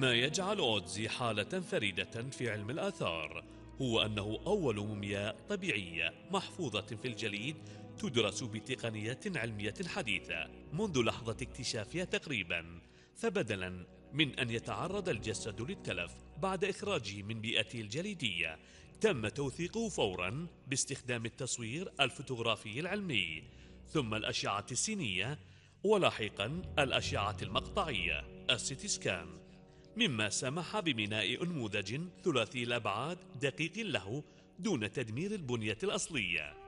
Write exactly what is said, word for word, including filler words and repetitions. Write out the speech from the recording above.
ما يجعل أودزي حالة فريدة في علم الآثار هو أنه أول مومياء طبيعية محفوظة في الجليد تدرس بتقنية علمية حديثة منذ لحظة اكتشافها تقريبا. فبدلا من أن يتعرض الجسد للتلف بعد إخراجه من بيئته الجليدية، تم توثيقه فورا باستخدام التصوير الفوتوغرافي العلمي، ثم الأشعة السينية، ولاحقا الأشعة المقطعية السيتي سكان، مما سمح ببناء أنموذج ثلاثي الأبعاد دقيق له دون تدمير البنية الأصلية.